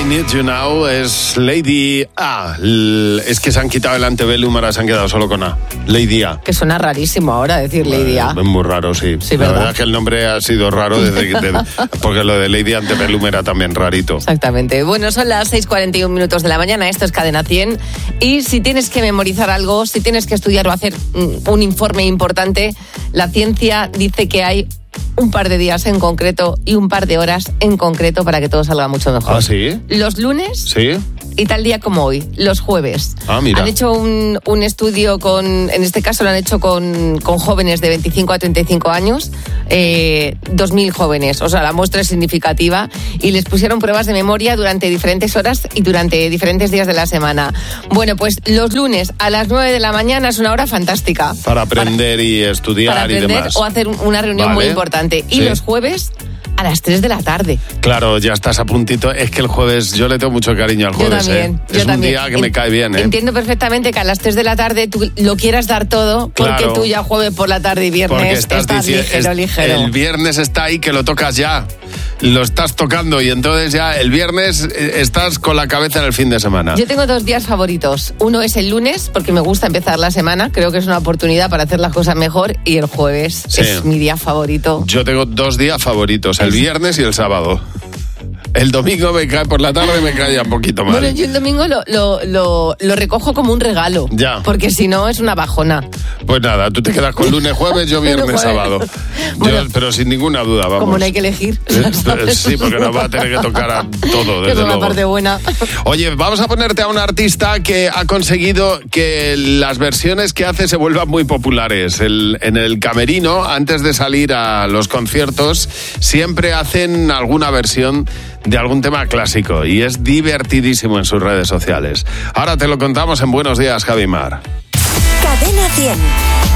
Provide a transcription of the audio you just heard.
I Need You Now es Lady A. Es que se han quitado el antebellum, ahora se han quedado solo con A. Lady A. Que suena rarísimo ahora decir Lady A. Es muy raro, sí. Sí, la ¿verdad? verdad es que el nombre ha sido raro porque lo de Lady Antebellum era también rarito. Exactamente. Bueno, son las 6:41 minutos de la mañana, esto es Cadena 100. Y si tienes que memorizar algo, si tienes que estudiar o hacer un informe importante, la ciencia dice que hay un par de días en concreto y un par de horas en concreto para que todo salga mucho mejor. ¿Ah, sí? Los lunes Sí. y tal día como hoy, los jueves. Ah, mira. Han hecho un estudio en este caso lo han hecho con jóvenes de 25 a 35 años, 2.000 jóvenes, o sea, la muestra es significativa, y les pusieron pruebas de memoria durante diferentes horas y durante diferentes días de la semana. Bueno, pues los lunes a las 9 de la mañana es una hora fantástica. Para aprender y estudiar para aprender y demás. o hacer una reunión Vale. muy importante. Y Sí. los jueves a las 3 de la tarde. Claro, ya estás a puntito. Es que el jueves, yo le tengo mucho cariño al jueves. Yo también. Es un día que me cae bien. Entiendo perfectamente que a las 3 de la tarde tú lo quieras dar todo, porque Claro. tú ya jueves por la tarde y Porque viernes estás estás ligero. El viernes está ahí que lo tocas ya. Lo estás tocando y entonces ya el viernes estás con la cabeza en el fin de semana. Yo tengo 2 días favoritos. Uno es el lunes, porque me gusta empezar la semana. Creo que es una oportunidad para hacer las cosas mejor. Y el jueves Sí. es mi día favorito. Yo tengo 2 días favoritos, el viernes y el sábado. El domingo me cae por la tarde, me cae ya un poquito mal. Bueno, yo el domingo lo recojo como un regalo. Ya. Porque si no es una bajona. Pues nada, tú te quedas con lunes, jueves, yo viernes, Jueves. sábado. Bueno, Pero sin ninguna duda, vamos. Como no hay que elegir. Sí, porque nos va a tener que tocar a todo, Que desde es la luego. parte buena. Oye, vamos a ponerte a un artista que ha conseguido que las versiones que hace se vuelvan muy populares. En el camerino, antes de salir a los conciertos, siempre hacen alguna versión de algún tema clásico y es divertidísimo en sus redes sociales. Ahora te lo contamos en Buenos Días, Javi Mar. Cadena 100.